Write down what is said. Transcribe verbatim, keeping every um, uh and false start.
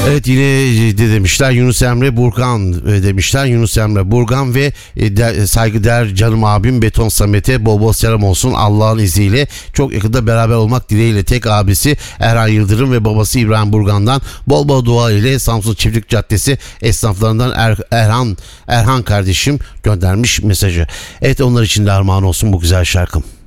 Evet, yine de demişler Yunus Emre Burgan e, demişler Yunus Emre Burgan ve e, de, saygıdeğer canım abim Beton Samet'e bol bol selam olsun. Allah'ın izniyle çok yakında beraber olmak dileğiyle tek abisi Erhan Yıldırım ve babası İbrahim Burgan'dan bol bol dua ile Samsun Çiftlik Caddesi esnaflarından er, Erhan Erhan kardeşim göndermiş mesajı. Evet, onlar için de armağan olsun bu güzel şarkım.